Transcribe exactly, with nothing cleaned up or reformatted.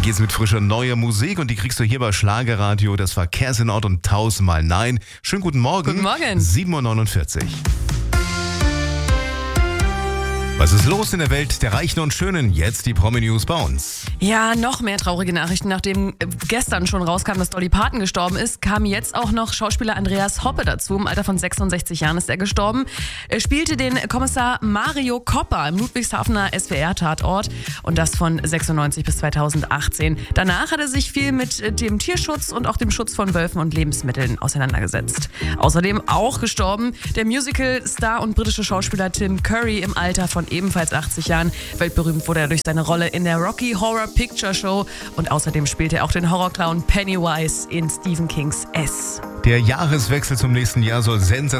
geht's mit frischer neuer Musik und die kriegst du hier bei Schlagerradio. Das war Kersenort und tausendmal Nein. Schönen guten Morgen. Guten Morgen. sieben Uhr neunundvierzig. Was ist los in der Welt der Reichen und Schönen? Jetzt die Promi-News bei uns. Ja, noch mehr traurige Nachrichten. Nachdem gestern schon rauskam, dass Dolly Parton gestorben ist, kam jetzt auch noch Schauspieler Andreas Hoppe dazu. Im Alter von sechsundsechzig Jahren ist er gestorben. Er spielte den Kommissar Mario Coppa im Ludwigshafener S W R-Tatort und das von sechsundneunzig bis zweitausendachtzehn. Danach hat er sich viel mit dem Tierschutz und auch dem Schutz von Wölfen und Lebensmitteln auseinandergesetzt. Außerdem auch gestorben der Musical-Star und britische Schauspieler Tim Curry im Alter von ebenfalls achtzig Jahren. Weltberühmt wurde er durch seine Rolle in der Rocky Horror Picture Show und außerdem spielte er auch den Horrorclown Pennywise in Stephen Kings S. Der Jahreswechsel zum nächsten Jahr soll sensationell